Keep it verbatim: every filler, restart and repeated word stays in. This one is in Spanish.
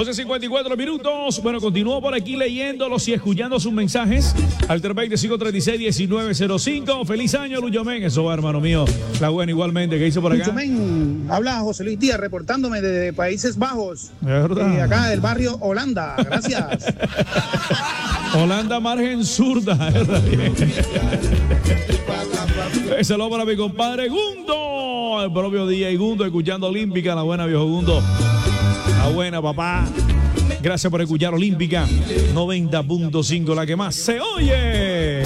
once cincuenta y cuatro minutos. Bueno, continúo por aquí leyéndolos y escuchando sus mensajes al tres veinte, cinco treinta y seis, diecinueve cero cinco. Feliz año, Lucho Men. Eso va, hermano mío. La buena igualmente. ¿Qué hizo por acá? Lucho Men, habla José Luis Díaz, reportándome de Países Bajos. Es verdad. Eh, acá del barrio Holanda. Gracias. Holanda, margen zurda. Saludos para mi compadre Gundo. El propio día y Gundo escuchando Olímpica. La buena, viejo Gundo. La buena, papá. Gracias por escuchar Olímpica noventa punto cinco, la que más se oye.